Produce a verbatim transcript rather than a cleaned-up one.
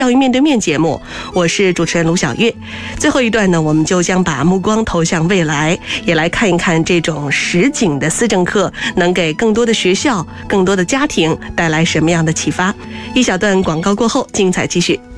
教育面对面节目，我是主持人卢晓月。最后一段呢，我们就将把目光投向未来，也来看一看这种实景的思政课能给更多的学校、更多的家庭带来什么样的启发。一小段广告过后，精彩继续。